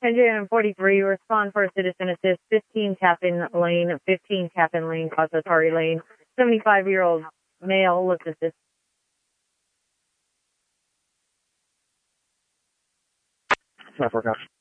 Engine 43, respond for citizen assist, 15 Tappan Lane, Kasatari Lane, 75-year-old male, let's assist. 5-4, copy.